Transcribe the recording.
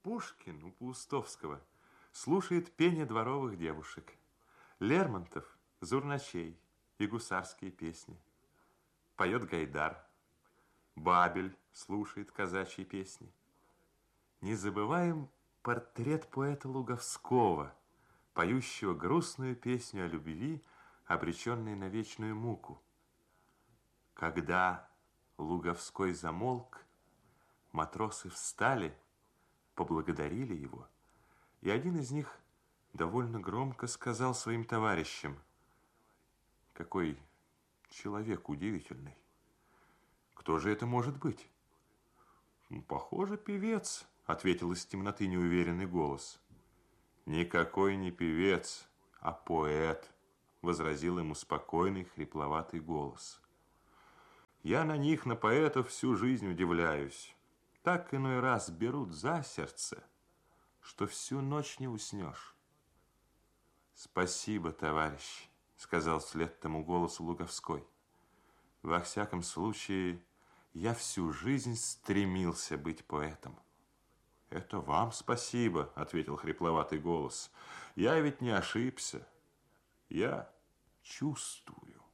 Пушкин у Паустовского слушает пение дворовых девушек. Лермонтов – зурначей и гусарские песни. Поет Гайдар. Бабель слушает казачьи песни. Не забываем портрет поэта Луговского, поющего грустную песню о любви, обреченной на вечную муку. Когда Луговской замолк, матросы встали, поблагодарили его, и один из них довольно громко сказал своим товарищам: «Какой человек удивительный! Кто же это может быть?» «Похоже, певец», — ответил из темноты неуверенный голос. «Никакой не певец, а поэт», — возразил ему спокойный, хрипловатый голос. «Я на них, на поэтов, всю жизнь удивляюсь. Так иной раз берут за сердце, что всю ночь не уснешь». «Спасибо, товарищ», — сказал вслед тому голосу Луговской. «Во всяком случае, я всю жизнь стремился быть поэтом». «Это вам спасибо», — ответил хрипловатый голос. «Я ведь не ошибся. Я чувствую».